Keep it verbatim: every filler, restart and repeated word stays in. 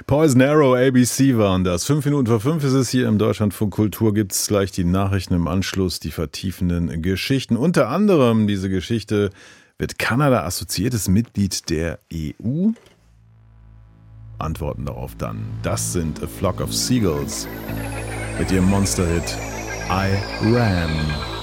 Poison Arrow, A B C waren das. Fünf Minuten vor fünf ist es hier im Deutschlandfunk Kultur. Gibt es gleich die Nachrichten im Anschluss, die vertiefenden Geschichten. Unter anderem diese Geschichte, wird Kanada assoziiertes Mitglied der E U? Antworten darauf dann. Das sind A Flock of Seagulls mit ihrem Monster-Hit I Ran.